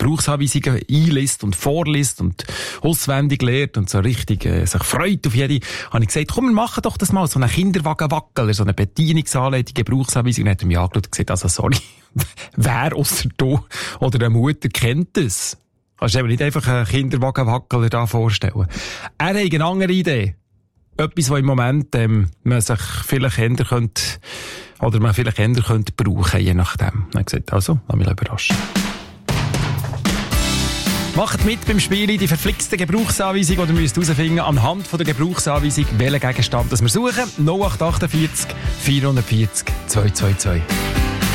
Gebrauchsanweisungen einliest und vorliest und auswendig lernt und so richtig sich freut auf jede, habe ich gesagt, komm, wir machen doch das mal, so einen Kinderwagenwackel, so eine Bedienungsanleitung, Gebrauchsanweisung. Und dann hat er mich angeschaut und gesagt, also sorry, wer ausser du oder eine Mutter kennt das? Kannst du eben nicht einfach einen Kinderwagenwackeler da vorstellen. Er hat eine andere Idee. Etwas, was im Moment man sich vielleicht ändern könnte, oder man vielleicht ändern könnte brauchen, je nachdem. Dann hat gesagt, also, lass mich überraschen. Macht mit beim Spiel die verflixte Gebrauchsanweisung, oder müsst herausfinden anhand von der Gebrauchsanweisung, welchen Gegenstand das wir suchen. 0848 440 222.